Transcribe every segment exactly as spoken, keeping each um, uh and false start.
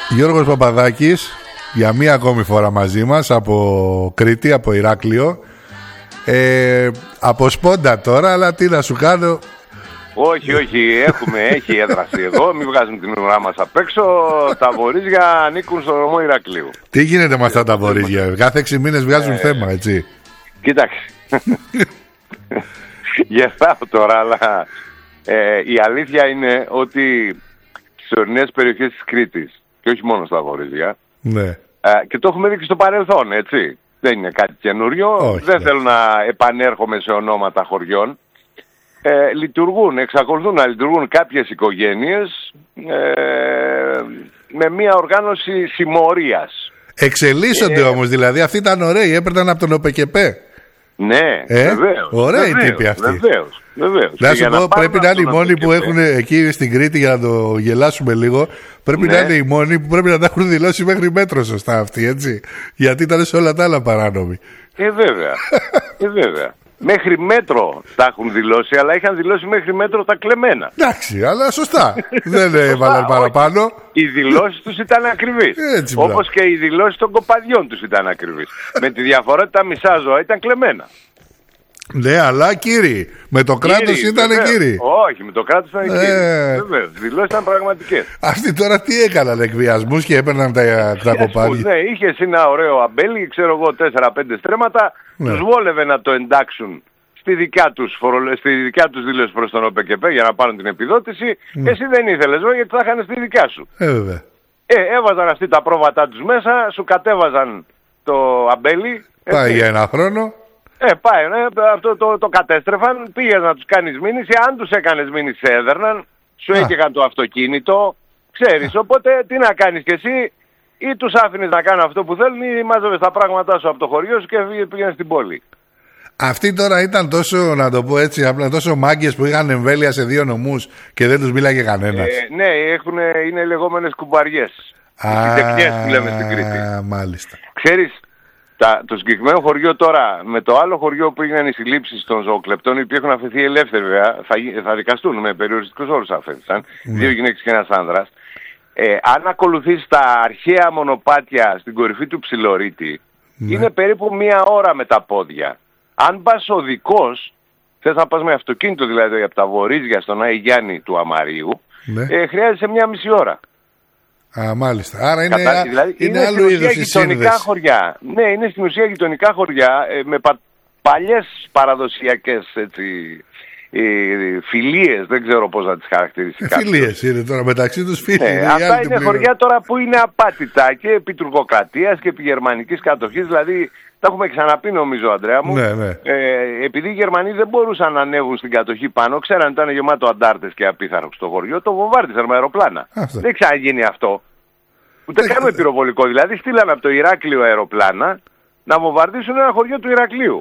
Γιώργος Παπαδάκης, για μία ακόμη φορά μαζί μας από Κρήτη, από Ηράκλειο. Ε, από Σπόντα τώρα, αλλά τι να σου κάνω. Όχι, όχι, έχουμε, έχει έδραση εδώ, μην βγάζουμε την ουρά μας απ' έξω. Τα βορίζια ανήκουν στο νομό Ηρακλείου. Τι γίνεται με αυτά τα βορίζια, κάθε έξι μήνες βγάζουν ε, θέμα, έτσι. Κοίταξε. Γελάω τώρα, αλλά ε, η αλήθεια είναι ότι στις ορεινές περιοχές της Κρήτης, και όχι μόνο στα βορίζια, ναι. ε, και το έχουμε δει και στο παρελθόν, έτσι. Δεν είναι κάτι καινούριο, όχι, δεν ναι. θέλω να επανέρχομαι σε ονόματα χωριών. Ε, λειτουργούν, εξακολουθούν να λειτουργούν κάποιες οικογένειες ε, με μια οργάνωση συμμορίας. Εξελίσσονται ε, όμως, δηλαδή αυτοί ήταν ωραίοι, έπαιρναν από τον ΟΠΕΚΕΠΕ. Ναι, ε, βεβαίως. Ωραία η τύπη αυτή. Βεβαίως, βεβαίως. Να σου πω, πρέπει να είναι οι μόνοι που έχουν εκεί στην Κρήτη, για να το γελάσουμε λίγο. Πρέπει ναι. να είναι οι μόνοι που πρέπει να τα έχουν δηλώσει μέχρι μέτρο σωστά αυτοί, έτσι. Γιατί ήταν σε όλα τα άλλα παράνομοι. Ε, βέβαια. ε, βέβαια. Μέχρι μέτρο τα έχουν δηλώσει, αλλά είχαν δηλώσει μέχρι μέτρο τα κλεμμένα. Εντάξει, αλλά σωστά. Δεν έβαλαν παραπάνω. Οι δηλώσεις τους ήταν ακριβείς. Όπως και οι δηλώσεις των κοπαδιών τους ήταν ακριβείς. Με τη διαφορά ότι τα μισά ζώα ήταν κλεμμένα. Ναι, αλλά κύριοι. Με το κράτος ήταν κύριοι. Όχι, με το κράτος ήταν κύριοι. Βεβαίως, δηλώσεις ήταν πραγματικές. Αυτοί τώρα τι έκαναν, εκβιασμούς και έπαιρναν τα, τα κοπάδια. Ναι, είχε ένα ωραίο αμπέλι, ξέρω εγώ, τέσσερα πέντε στρέμματα. Ναι. Τους βόλευε να το εντάξουν στη δικιά τους, στη δικιά τους δήλωση προς τον ΟΠΕΚΕΠΕ για να πάρουν την επιδότηση. Ναι. Εσύ δεν ήθελες βέβαια, γιατί θα είχαν στη δικιά σου. Ε, βέβαια. Ε, έβαζαν αυτοί τα πρόβατά τους μέσα, σου κατέβαζαν το αμπέλι. Πάει για ένα χρόνο. Ε, πάει, ναι, αυτό το, το, το κατέστρεφαν, πήγες να τους κάνεις μήνυση, αν τους έκανες μήνυση σε έδερναν, σου έκαιγαν το αυτοκίνητο, ξέρεις, οπότε τι να κάνεις κι εσύ, ή τους άφηνες να κάνουν αυτό που θέλουν ή μάζευες τα πράγματά σου από το χωριό σου και πήγαινες στην πόλη. Αυτοί τώρα ήταν τόσο, να το πω έτσι, απλά τόσο μάγκες που είχαν εμβέλεια σε δύο νομούς και δεν τους μίλαγε κανένας. Ε, ναι, έχουν, είναι οι λεγόμενες κουμπαριές, οι τεχνιές που λέμε στην Κρήτη. Μάλιστα. Ξέρεις, Τα, το συγκεκριμένο χωριό τώρα με το άλλο χωριό που έγιναν οι συλλήψεις των ζωοκλεπτών, οι οποίοι έχουν αφαιθεί ελεύθεροι βέβαια, θα, θα δικαστούν με περιοριστικούς όρους αφέθησαν, mm. δύο γυναίκες και ένας άνδρας. Ε, αν ακολουθείς τα αρχαία μονοπάτια στην κορυφή του Ψιλορίτη, mm. είναι περίπου μία ώρα με τα πόδια. Αν πας οδικός, θες να πας με αυτοκίνητο δηλαδή από τα Βορίζια στον Άη Γιάννη του Αμαρίου, mm. ε, χρειάζεσαι μία μισή ώρα. Α, μάλιστα. Άρα είναι, Κατά, δηλαδή, είναι, είναι άλλο είδος η γειτονικά χωριά. Ναι, είναι στην ουσία γειτονικά χωριά ε, με πα, παλιές παραδοσιακές έτσι, ε, φιλίες, δεν ξέρω πώς να τις χαρακτηρίσει ε, φιλίες είναι τώρα μεταξύ τους φίλοι. Ναι, αυτά είναι χωριά τώρα που είναι απάτητα και επί τουρκοκρατίας και επί γερμανικής κατοχής, δηλαδή τα έχουμε ξαναπεί νομίζω, Αντρέα μου. Ναι, ναι. Ε, επειδή οι Γερμανοί δεν μπορούσαν να ανέβουν στην κατοχή πάνω, ξέραν ότι ήταν γεμάτο αντάρτες και απίθαρχους στο χωριό, το βομβάρτισαν με αεροπλάνα. Αυτό. Δεν ξαναγίνει αυτό. Ούτε δεν... κάνουμε πυροβολικό. Δηλαδή στείλαν από το Ηράκλειο αεροπλάνα να βομβαρδίσουν ένα χωριό του Ηρακλείου.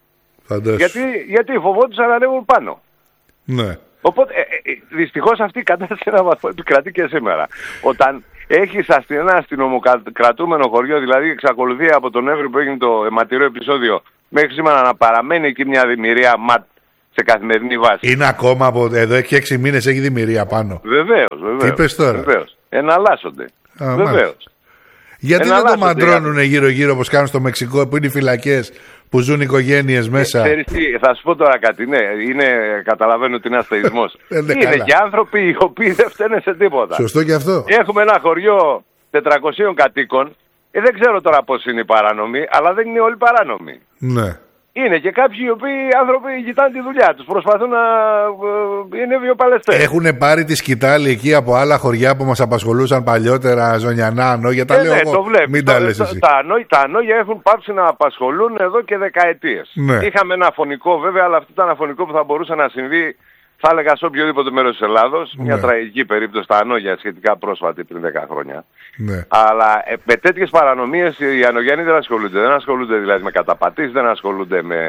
Γιατί, γιατί φοβόντουσαν να ανέβουν πάνω. Ναι. Οπότε ε, ε, δυστυχώς αυτή η κατάσταση σε έναν βαθμό επικρατεί και σήμερα. Όταν έχεις ένα αστυνομοκρατούμενο χωριό, δηλαδή εξακολουθεί από τον Εύρο που έγινε το αιματηρό επεισόδιο μέχρι σήμερα να παραμένει εκεί μια δημιουργία ματ σε καθημερινή βάση. Είναι ακόμα από εδώ και έξι μήνες έχει δημιουργία πάνω. Βεβαίως, βεβαίως. Τι είπες τώρα. Βεβαίως. Εναλλάσσονται. Βεβαίως. Γιατί δεν το μαντρώνουν γύρω-γύρω όπως κάνουν στο Μεξικό που είναι οι φυλακές που ζουν οικογένειες μέσα. Ε, τι, θα σου πω τώρα κάτι. Ναι, είναι, καταλαβαίνω ότι είναι αστεϊσμός. είναι καλά. Και άνθρωποι οι οποίοι δεν φταίνε σε τίποτα. Σωστό και αυτό. Έχουμε ένα χωριό τετρακοσίων κατοίκων. Ε, δεν ξέρω τώρα πώς είναι οι παράνομοι, αλλά δεν είναι όλοι παράνομοι. Ναι. Είναι και κάποιοι οι οποίοι άνθρωποι κοιτάνε τη δουλειά τους, προσπαθούν να είναι βιοπαλαιστές. Έχουν πάρει τη σκητάλη εκεί από άλλα χωριά που μας απασχολούσαν παλιότερα, Ζωνιανά, Ανόγια, τα ε, λέω ναι, εγώ, το βλέπεις. μην τα λες εσύ. Τα, τα, τα Ανόγια έχουν πάψει να απασχολούν εδώ και δεκαετίες. Ναι. Είχαμε ένα αφωνικό βέβαια, αλλά αυτό ήταν αφωνικό που θα μπορούσε να συμβεί, θα έλεγα, σε οποιοδήποτε μέρος της Ελλάδος. Ναι. Μια τραγική περίπτωση στα Ανόγια, σχετικά πρόσφατη πριν δέκα χρόνια. Ναι. Αλλά ε, με τέτοιες παρανομίες οι Ανογιάννοι δεν ασχολούνται. Δεν ασχολούνται δηλαδή με καταπατήσεις, δεν ασχολούνται με,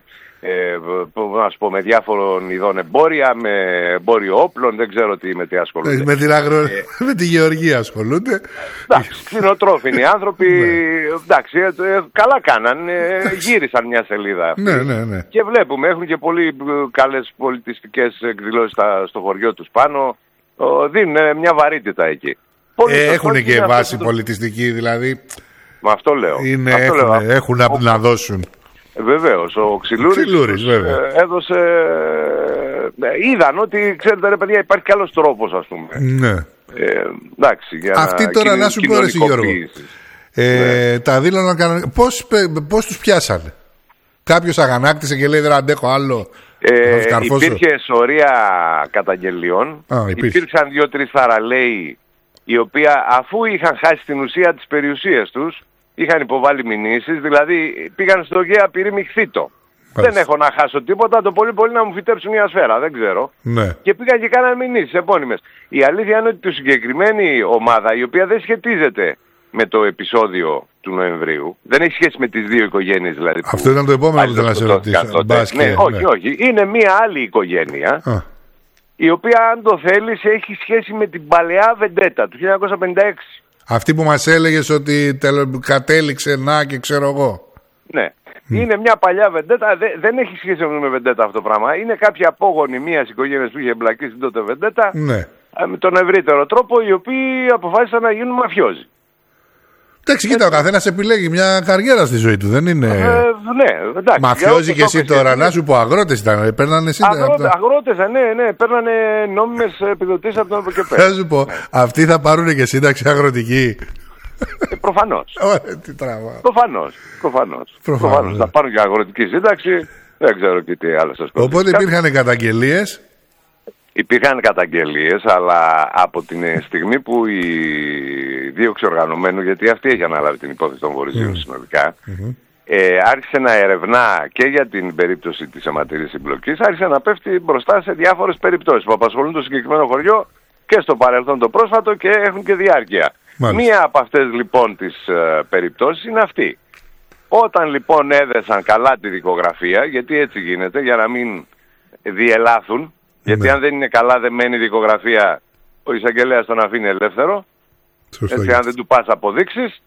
ε, να σου πω, με διάφορων ειδών εμπόρια, με εμπόριο όπλων, δεν ξέρω τι, με τι ασχολούνται. Με την, αγρο... ε, με τη γεωργία ασχολούνται. Εντάξει, ξινοτρόφινοι άνθρωποι, εντάξει, ε, ε, καλά κάναν, ε, γύρισαν μια σελίδα αυτή. Ναι, ναι, ναι. Και βλέπουμε, έχουν και πολύ καλές πολιτιστικές εκδηλώσεις στο χωριό τους πάνω, δίνουν μια βαρύτητα εκεί. Ε, έχουν και βάση το... πολιτιστική, δηλαδή. Μα αυτό λέω. Είναι, αυτό έχουν, λέω. έχουν να, να δώσουν. Βεβαίως, ο Ξυλούρης έδωσε, ε, είδαν ότι, ξέρετε ρε παιδιά, υπάρχει κι άλλος τρόπος, ας πούμε. Ναι. Ε, εντάξει, για Αυτή να τώρα να σου πω εσύ, Γιώργο, ε, ναι. τα δήλωναν κανονικά. Πώς, πώς τους πιάσανε? Κάποιος αγανάκτησε και λέει δεν αντέχω άλλο. Ε, υπήρχε σωρία καταγγελιών. Α, υπήρξαν δύο-τρεις θαραλέοι οι οποίοι αφού είχαν χάσει την ουσία της περιουσίας τους είχαν υποβάλει μηνύσεις, δηλαδή πήγαν στο ΓΕΑ πυρήμιχθήτο. Δεν έχω να χάσω τίποτα, το πολύ πολύ να μου φυτέψουν μια σφαίρα, δεν ξέρω. Ναι. Και πήγαν και κάναν μηνύσεις επώνυμες. Η αλήθεια είναι ότι τη συγκεκριμένη ομάδα, η οποία δεν σχετίζεται με το επεισόδιο του Νοεμβρίου, δεν έχει σχέση με τις δύο οικογένειες δηλαδή. Αυτό ήταν το επόμενο που θέλω να σε ρωτήσω. Ναι, όχι, όχι. Είναι μια άλλη οικογένεια, Α. η οποία αν το θέλεις έχει σχέση με την παλαιά Βεντέτα του χίλια εννιακόσια πενήντα έξι. Αυτή που μας έλεγες ότι κατέληξε να και ξέρω εγώ. Ναι. Mm. Είναι μια παλιά Βεντέτα, δε, δεν έχει σχέση με Βεντέτα αυτό το πράγμα. Είναι κάποια απόγονοι μιας οικογένειας που είχε εμπλακεί στην τότε Βεντέτα, ναι. με τον ευρύτερο τρόπο, οι οποίοι αποφάσισαν να γίνουν μαφιόζοι. Εντάξει, κοίτα, ο καθένας επιλέγει μια καριέρα στη ζωή του, δεν είναι. Ε, ναι, εντάξει. Μαφιόζοι και εσύ τώρα, να σου πω, αγρότες ήταν. Παίρνανε Αγρότε, αγρότες, ναι, ναι, παίρνανε νόμιμες επιδοτήσεις από τον από και πέρα. Θα σου πω, αυτοί θα πάρουν και σύνταξη αγροτική. Ε, προφανώς. Ωραία, τι τραβά. Προφανώς. Προφανώς. Προφανώς. Να πάρουν και αγροτική σύνταξη, δεν ξέρω και τι άλλο σας πω. Οπότε υπήρχαν καταγγελίες. Υπήρχαν καταγγελίες, αλλά από την στιγμή που η δίωξη οργανωμένου, γιατί αυτή έχει αναλάβει την υπόθεση των Βορειζίων mm. συνολικά, mm-hmm. ε, άρχισε να ερευνά και για την περίπτωση της αιματηρής συμπλοκής, άρχισε να πέφτει μπροστά σε διάφορες περιπτώσεις που απασχολούν το συγκεκριμένο χωριό και στο παρελθόν το πρόσφατο και έχουν και διάρκεια. Μάλιστα. Μία από αυτές λοιπόν τις ε, περιπτώσεις είναι αυτή. Όταν λοιπόν έδεσαν καλά τη δικογραφία, γιατί έτσι γίνεται, για να μην διελάθουν, γιατί ναι. αν δεν είναι καλά δεμένη δικογραφία, ο εισαγγελέας τον αφήνει ελεύθερο. Σωστό, έτσι, αν δεν του πας αποδείξεις.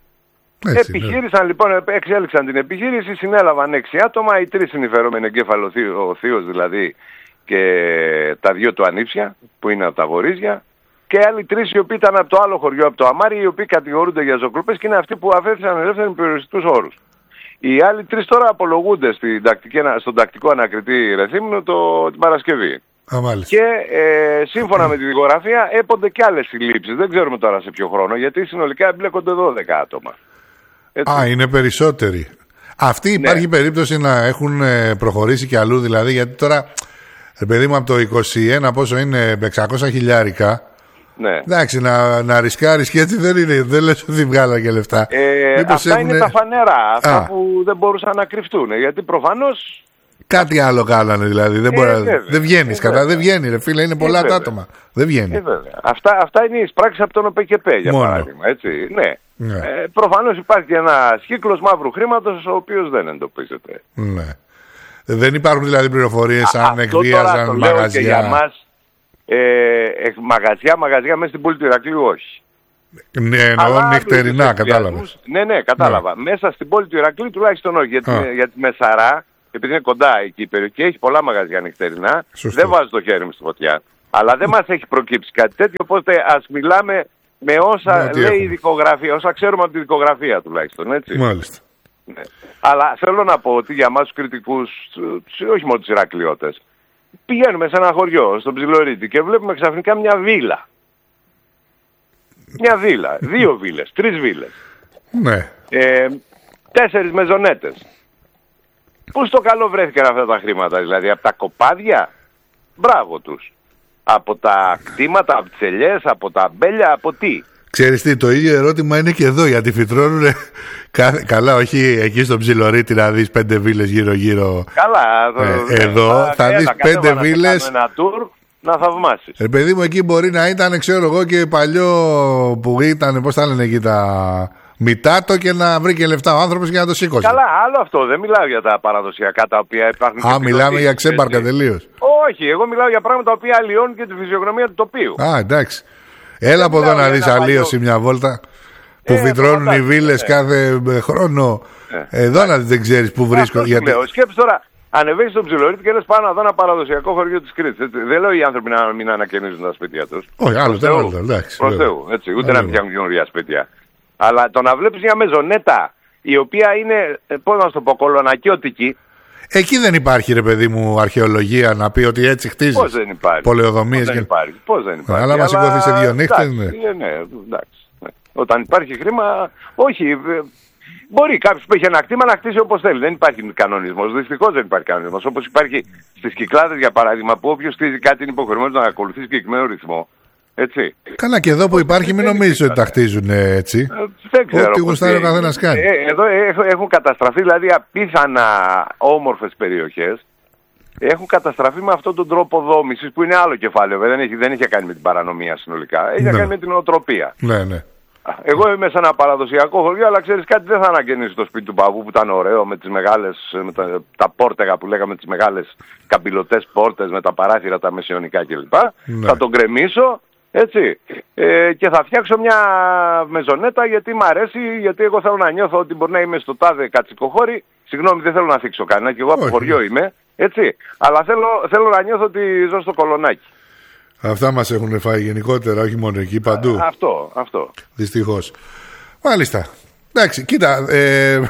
Έτσι, επιχείρησαν ναι. λοιπόν, εξέλιξαν την επιχείρηση, συνέλαβαν έξι άτομα, οι τρεις συνηφερόμενοι εγκέφαλο, ο θείος δηλαδή και τα δυο του ανήψια, που είναι από τα Βορίζια, και άλλοι τρεις οι οποίοι ήταν από το άλλο χωριό, από το Αμάρι, οι οποίοι κατηγορούνται για ζωοκλοπές και είναι αυτοί που αφέθησαν ελεύθεροι με περιοριστικούς όρους. Οι άλλοι τρεις τώρα απολογούνται στην τακτική, στον τακτικό ανακριτή Ρεθύμνου το, την Παρασκευή. Α, και ε, σύμφωνα με τη δικογραφία έπονται και άλλες συλλήψεις. Δεν ξέρουμε τώρα σε ποιο χρόνο, γιατί συνολικά εμπλέκονται δώδεκα άτομα. Έτσι. Α, είναι περισσότεροι. Αυτοί υπάρχει ναι. περίπτωση να έχουν προχωρήσει και αλλού, δηλαδή, γιατί τώρα, παιδί μου, από το είκοσι ένα πόσο είναι, εξακόσια χιλιάρικα. Ναι. Εντάξει, να, να ρισκάρεις και έτσι δεν είναι, δεν λες ότι βγάλα και λεφτά. Ε, αυτά έχουν... είναι τα φανερά, αυτά Α. που δεν μπορούσαν να κρυφτούν, γιατί προφανώς... Κάτι άλλο κάνανε δηλαδή, δεν, ε, να... δεν βγαίνεις ε, κατά, δεν βγαίνει ρε φίλε, είναι πολλά τα άτομα, δεν βγαίνει. Ε, αυτά, αυτά είναι οι εισπράξεις από τον ΟΠΕΚΕΠΕ για Μόνο. παράδειγμα, έτσι, ναι. ναι. Ε, προφανώς υπάρχει ένας κύκλος μαύρου χρήματος ο οποίος δεν εντοπίζεται. Ναι. Δεν υπάρχουν δηλαδή πληροφορίες αν εκβίαζαν μαγαζιά. Και για μας, Ε, μαγαζιά, μαγαζιά μέσα στην πόλη του Ηρακλείου όχι. Ναι, εννοώ νυχτερινά, κατάλαβα. Ναι, ναι, κατάλαβα. Ναι. Μέσα στην πόλη του Ηρακλείου τουλάχιστον όχι. Γιατί, για τη Μεσαρά, επειδή είναι κοντά εκεί η περιοχή, έχει πολλά μαγαζιά νυχτερινά. Σωστό. Δεν βάζω το χέρι μου στη φωτιά. Αλλά δεν μας έχει προκύψει κάτι τέτοιο, οπότε ας μιλάμε με όσα ναι, λέει έχουμε. η δικογραφία, όσα ξέρουμε από τη δικογραφία τουλάχιστον. Έτσι. Μάλιστα. Ναι. Αλλά θέλω να πω ότι για μας τους κριτικούς, όχι μόνο τους Ηρακλειώτες, πηγαίνουμε σε ένα χωριό, στον Ψιλορίτη και βλέπουμε ξαφνικά μια βίλα. Μια βίλα, δύο βίλες, τρεις βίλες. Ναι. Ε, τέσσερις μεζονέτες. Πού στο καλό βρέθηκαν αυτά τα χρήματα, δηλαδή από τα κοπάδια, μπράβο τους. Από τα κτήματα, από τις ελιές, από τα αμπέλια, από τι. Ξέρεις τι, το ίδιο ερώτημα είναι και εδώ, γιατί φυτρώνουν καλά, όχι εκεί στο Ψιλορίτη να δεις πέντε βίλες γύρω-γύρω. Καλά, ε, εδώ θα, θα δεις πέντε βίλες. Ένα tour να θαυμάσεις. Ε, παιδί μου, εκεί μπορεί να ήταν, ξέρω εγώ, και παλιό που ήταν, πώς θα λένε εκεί τα μητάτο και να βρήκε λεφτά ο άνθρωπος και να το σήκωσε. Καλά, άλλο αυτό. Δεν μιλάω για τα παραδοσιακά τα οποία υπάρχουν. Α, μιλάμε για ξέμπαρκα τελείως. Όχι, εγώ μιλάω για πράγματα τα οποία αλλοιώνουν και τη φυσιογνωμία του τοπίου. Α, εντάξει. Έλα από εδώ να δεις αλλίωση μια βόλτα που ε, φυτρώνουν οι βίλες ε. κάθε χρόνο. Ε. Εδώ να δεν ξέρεις που βρίσκονται. Γιατί... Σκέψου τώρα, ανεβαίνεις στον Ψιλορίτη και λες πάνω να δω ένα παραδοσιακό χωριό της Κρήτης. Έτσι. Δεν λέω οι άνθρωποι να μην ανακαινίζουν τα σπίτια τους. Όχι, άλλο δεν άλλο. Προς Θεού, έτσι. Ούτε να φτιάχνουν καινούργια σπίτια. Αλλά το να βλέπεις μια μεζονέτα η οποία είναι, πώς να το πω, κολονακιώτικη. Εκεί δεν υπάρχει, ρε παιδί μου, αρχαιολογία να πει ότι έτσι χτίζεις. Πώς δεν υπάρχει. Πολεοδομίες. Πώς δεν υπάρχει. Πώς δεν υπάρχει. Αλλά μας σηκωθεί σε δύο νύχτες. Ναι, ναι, εντάξει. Ναι. Όταν υπάρχει χρήμα, όχι. Μπορεί κάποιος που έχει ένα κτήμα να χτίσει όπως θέλει. Δεν υπάρχει κανονισμός. Δυστυχώς δεν υπάρχει κανονισμός. Όπως υπάρχει στις Κυκλάδες, για παράδειγμα, που όποιος χτίζει κάτι είναι υποχρεωμένος να ακολουθεί συγκεκριμένο ρυθμό. Έτσι. Καλά, και εδώ που υπάρχει, μην νομίζεις ότι τα χτίζουν έτσι. Ε, δεν ξέρω. Ό,τι γουστάρει ο καθένας κάνει. Ε, εδώ έχουν καταστραφεί δηλαδή απίθανα όμορφες περιοχές. Έχουν καταστραφεί με αυτόν τον τρόπο δόμησης που είναι άλλο κεφάλαιο. Δεν έχει, δεν έχει κάνει με την παρανομία συνολικά. Έχει ναι. κάνει με την οτροπία. Ναι, ναι. Εγώ είμαι σε ένα παραδοσιακό χωριό, αλλά ξέρεις κάτι, δεν θα ανακαινήσει το σπίτι του παππού που ήταν ωραίο με τις μεγάλες, με τα, τα πόρτεγα που λέγαμε, τις μεγάλες καμπυλωτές πόρτες με τα παράθυρα τα μεσαιωνικά κλπ. Ναι. Θα τον γκρεμίσω, έτσι, ε, και θα φτιάξω μια μεζονέτα γιατί μ' αρέσει, γιατί εγώ θέλω να νιώθω ότι μπορεί να είμαι στο τάδε κατσικοχώρι. Συγγνώμη, δεν θέλω να θίξω κανένα και εγώ από χωριό είμαι, έτσι, αλλά θέλω, θέλω να νιώθω ότι ζω στο Κολονάκι. Αυτά μας έχουν φάει γενικότερα, όχι μόνο εκεί, παντού. Α, αυτό, αυτό. Δυστυχώς. Μάλιστα. Εντάξει, κοίτα, ε,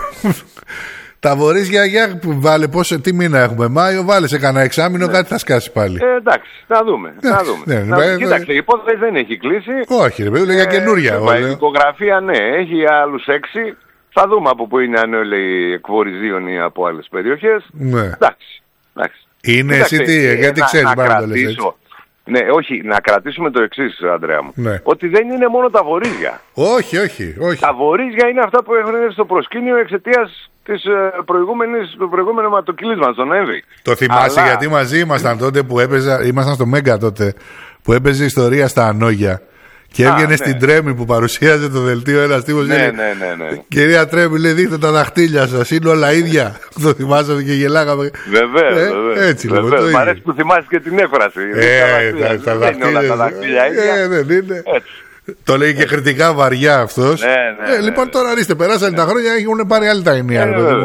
τα βορίζια για βάλε πόσο, τι μήνα έχουμε, Μάιο, βάλε σε κανένα εξάμηνο, ναι. κάτι θα σκάσει πάλι. Ε, εντάξει, να δούμε. Να δούμε. Ναι, να δούμε. Κοίταξε, η υπόθεση δεν έχει κλείσει. Όχι, ρε παιδί, για καινούρια. Η δικογραφία, ναι, έχει άλλους έξι. Θα δούμε από πού είναι, αν λέει εκβοριζίων ή από άλλες περιοχές. Ναι. Εντάξει, εντάξει. Είναι κοίταξε, εσύ τι, γιατί ξέρεις πάρα το λες. Ναι, όχι, να κρατήσουμε το εξής, Ανδρέα μου. Ναι. Ότι δεν είναι μόνο τα βορίζια. Όχι, όχι, όχι. Τα βορίζια είναι αυτά που έχουν έρθει στο προσκήνιο εξαιτίας της προηγούμενης, του προηγούμενου αιματοκυλίσματος, τον Νοέμβρη. Το θυμάσαι. Αλλά... γιατί μαζί ήμασταν τότε που έπαιζα, ήμασταν στο Μέγκα τότε, που έπαιζε ιστορία στα Ανόγια. Και έβγαινε ναι. στην Τρέμη που παρουσίαζε το δελτίο ένας τύπος. Ναι, ναι, ναι, ναι. Κυρία Τρέμη, λέει, δείχντε τα δαχτύλια σας, είναι όλα ίδια. Το θυμάσαι και γελάγαμε. Βεβαίως, ε, βεβαίως. Έτσι βεβαίως. λοιπόν. Μ' αρέσει που θυμάσαι και την έκφραση. Ε, τα, τα, δεν είναι όλα τα δαχτύλια ίδια. Ε, δεν είναι. Έτσι. Το λέει και κριτικά βαριά αυτός. Ναι, ναι, ε, λοιπόν, τώρα ορίστε, περάσανε τα χρόνια και έχουν πάρει άλλη τα ενία.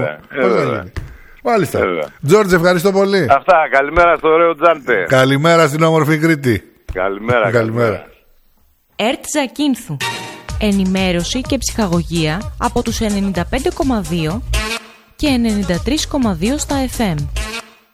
Μάλιστα. Τζόρτζ, ευχαριστώ πολύ. Αυτά, καλημέρα στο ωραίο Τζάντε. Καλημέρα στην όμορφη Κρήτη. Καλημέρα. Καλημέρα. ΕΡΤ Ζακίνθου. Ενημέρωση και ψυχαγωγία από τους ενενήντα πέντε κόμμα δύο και ενενήντα τρία κόμμα δύο στα εφ εμ.